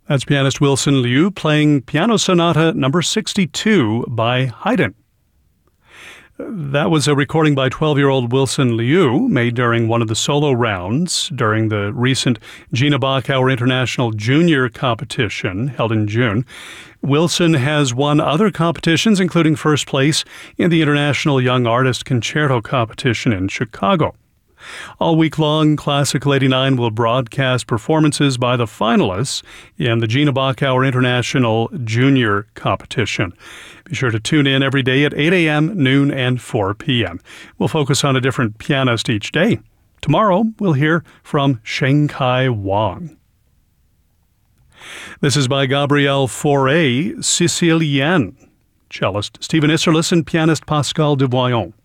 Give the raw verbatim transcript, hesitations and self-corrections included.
That's pianist Wilson Liu playing Piano Sonata number sixty-two by Haydn. That was a recording by twelve-year-old Wilson Liu made during one of the solo rounds during the recent Gina Bachauer International Junior Competition held in June. Wilson has won other competitions, including first place in the International Young Artist Concerto Competition in Chicago. All week long, Classical eighty-nine will broadcast performances by the finalists in the Gina Bachauer International Junior Competition. Be sure to tune in every day at eight a.m., noon, and four p.m. We'll focus on a different pianist each day. Tomorrow, we'll hear from Shenkai Wang. This is by Gabriel Fauré, Sicilienne. Cellist Stephen Isserlis and pianist Pascal Duvoyon.